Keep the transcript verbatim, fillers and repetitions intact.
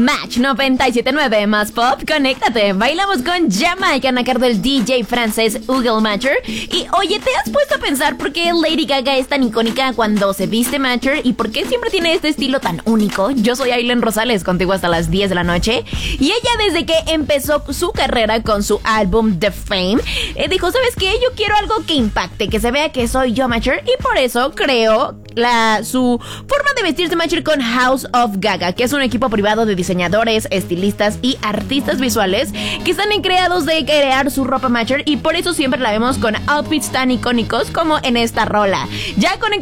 Match noventa y siete punto nueve más pop, conéctate. Bailamos con Jamaican a cargo del D J francés Hugo Matcher. Y oye, ¿te has puesto a pensar por qué Lady Gaga es tan icónica cuando se viste Matcher? ¿Y por qué siempre tiene este estilo tan único? Yo soy Aileen Rosales, contigo hasta las diez de la noche. Y ella, desde que empezó su carrera con su álbum The Fame, eh, dijo, ¿sabes qué? Yo quiero algo que impacte, que se vea que soy yo Matcher. Y por eso creó la, su forma de vestirse Matcher con House of Gaga, que es un equipo privado de diseñadores, estilistas y artistas visuales que están encargados de crear su ropa Matcher, y por eso siempre la vemos con outfits tan icónicos como en esta rola. Ya conectamos